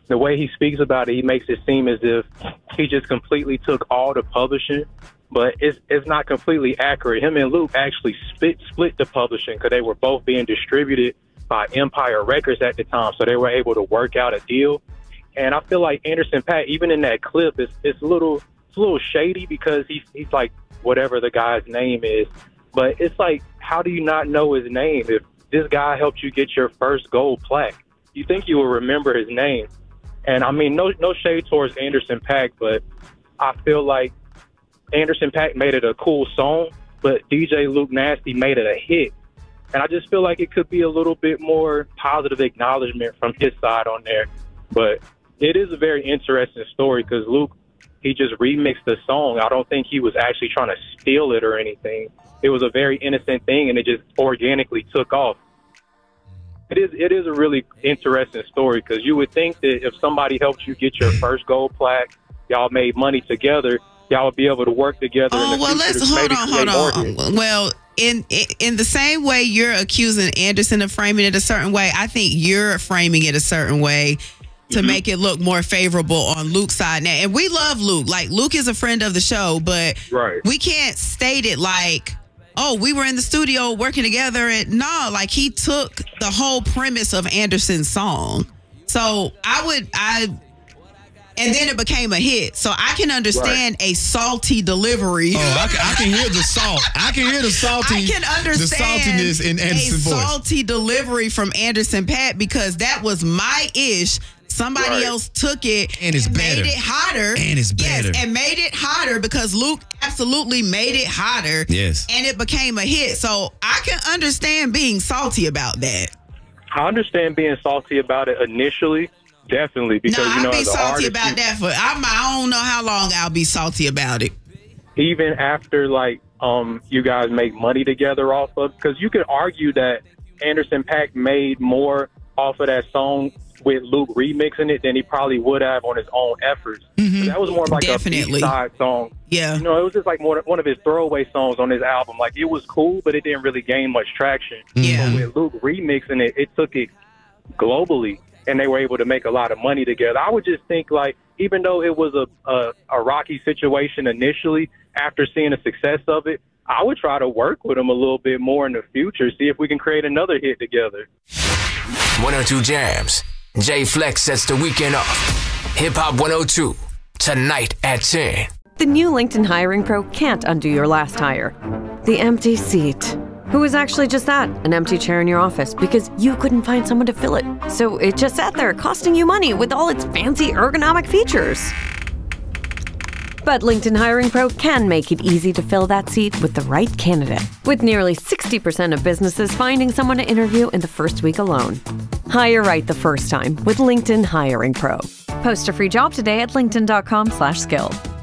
the way he speaks about it, he makes it seem as if he just completely took all the publishing, but it's not completely accurate. Him and Luke actually split the publishing because they were both being distributed by Empire Records at the time, so they were able to work out a deal. And I feel like Anderson .Paak, even in that clip, it's a little shady because he's like whatever the guy's name is, but it's like, how do you not know his name if this guy helped you get your first gold plaque? You think you will remember his name. And I mean, no shade towards Anderson .Paak, but I feel like Anderson .Paak made it a cool song, but DJ Luke Nasty made it a hit. And I just feel like it could be a little bit more positive acknowledgement from his side on there. But it is a very interesting story because Luke, he just remixed the song. I don't think he was actually trying to steal it or anything. It was a very innocent thing, and it just organically took off. It is a really interesting story because you would think that if somebody helped you get your first gold plaque, y'all made money together, y'all would be able to work together. Oh, well, let's hold on. Well, in the same way you're accusing Anderson of framing it a certain way, I think you're framing it a certain way to make it look more favorable on Luke's side now. And we love Luke. Like, Luke is a friend of the show, but we can't state it like, oh, we were in the studio working together. And no, like, he took the whole premise of Anderson's song. So and then it became a hit. So I can understand a salty delivery. Oh, I can hear the salt. I can hear the salty. I can understand the saltiness in Anderson's voice. Salty delivery from Anderson .Paak because that was my ish. Somebody else took it and made it hotter. And it's better. Yes, and made it hotter because Luke absolutely made it hotter. Yes. And it became a hit. So I can understand being salty about that. I understand being salty about it initially. Definitely, because I'll be salty about that I don't know how long I'll be salty about it. Even after you guys make money together off of, because you could argue that Anderson .Paak made more off of that song with Luke remixing it than he probably would have on his own efforts. That was more of like a B-side song. Yeah. It was just like one of his throwaway songs on his album. Like, it was cool, but it didn't really gain much traction. Yeah. But with Luke remixing it, it took it globally, and they were able to make a lot of money together. I would just think, like, even though it was a rocky situation initially, after seeing the success of it, I would try to work with him a little bit more in the future, see if we can create another hit together. 102 Jams. Jay Flex sets the weekend off. Hip Hop 102, tonight at 10. The new LinkedIn Hiring Pro can't undo your last hire. The empty seat. Who is actually just that, an empty chair in your office because you couldn't find someone to fill it. So it just sat there costing you money with all its fancy ergonomic features. But LinkedIn Hiring Pro can make it easy to fill that seat with the right candidate, with nearly 60% of businesses finding someone to interview in the first week alone. Hire right the first time with LinkedIn Hiring Pro. Post a free job today at linkedin.com/skill.